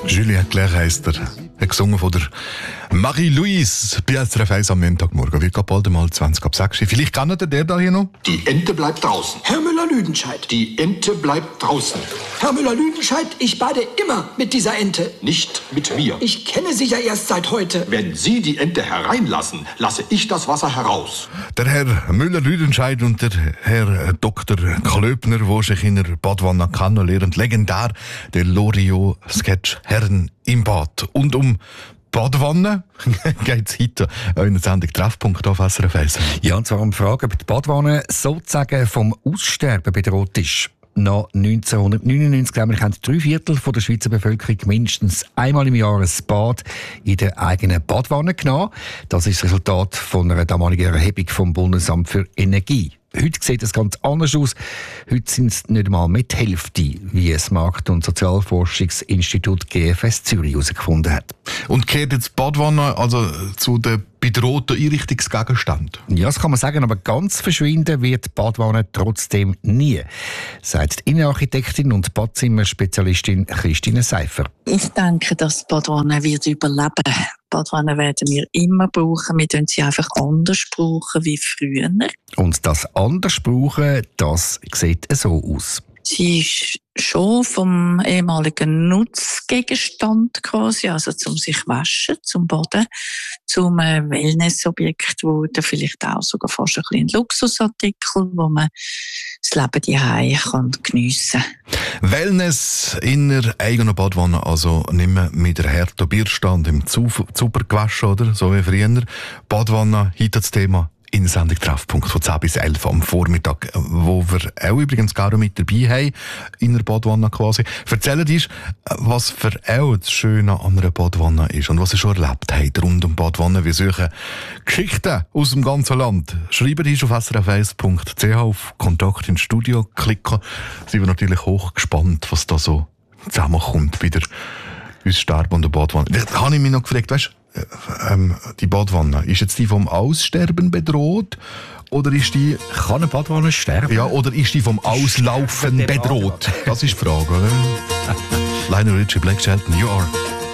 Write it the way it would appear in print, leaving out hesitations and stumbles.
Julien Clerc heisst er. Er gesungen von der Marie-Louise bei SRF 1 am Montagmorgen. Wird bald mal 20 ab 6. Vielleicht kann der da hier noch? Die Ente bleibt draußen. Herr Müller-Lüdenscheid. Die Ente bleibt draußen. Herr Müller-Lüdenscheid, ich bade immer mit dieser Ente. Nicht mit mir. Ich kenne Sie ja erst seit heute. Wenn Sie die Ente hereinlassen, lasse ich das Wasser heraus. Der Herr Müller-Lüdenscheid und der Herr Dr. Klöbner, der sich in der Badwanne kennenlernen, legendär der Loriot-Sketch «Herren im Bad». Und um Badwanne geht es heute in der Sendung «Treffpunkt» auf SRF 1. Ja, und zwar um die Frage, ob die Badwanne sozusagen vom Aussterben bedroht ist. Nach 1999 nämlich haben 3/4 der Schweizer Bevölkerung mindestens einmal im Jahr ein Bad in der eigenen Badwanne genommen. Das ist das Resultat von einer damaligen Erhebung vom Bundesamt für Energie. Heute sieht es ganz anders aus. Heute sind es nicht einmal mit der Hälfte, wie das Markt- und Sozialforschungsinstitut GFS Zürich herausgefunden hat. Und kehrt jetzt die Badwanne also zu den bedrohten Einrichtungsgegenständen? Ja, das kann man sagen, aber ganz verschwinden wird die Badwanne trotzdem nie, sagt die Innenarchitektin und Badzimmerspezialistin Christine Seifer. Ich denke, dass die Badwanne wird überleben. Badwanne werden wir immer brauchen. Wir brauchen sie einfach anders brauchen wie früher. Und das anders brauchen, das sieht so aus. Sie ist schon vom ehemaligen Nutzgegenstand quasi, also zum sich waschen, zum Baden, zum Wellnessobjekt, wo dann vielleicht auch sogar fast ein Luxusartikel, wo man das Leben daheim kann geniessen kann. Wellness in der eigenen Badwanne, also nicht mehr mit der harten Bierstand im Zuber gewaschen, oder? So wie früher. Badwanne, heute das Thema in der Sendung «Treffpunkt» von 10 bis 11 am Vormittag, wo wir auch übrigens gar mit dabei haben, in der Badwanne quasi. Erzählt uns, was für auch das Schöne an einer Badwanne ist und was ihr schon erlebt habt rund um die Badwanne. Wir suchen Geschichten aus dem ganzen Land. Schreibt uns auf srf1.ch, auf Kontakt ins Studio klicken. Sind wir natürlich hochgespannt, was da so zusammenkommt bei der Aussterben der Badwanne. Da habe ich mich noch gefragt, weißt du, die Badwanne, ist jetzt die vom Aussterben bedroht? Oder ist die... Kann eine Badwanne sterben? Ja, oder ist die vom Auslaufen bedroht? Das ist die Frage, oder? Lionel Richie, Black Shelton, You Are...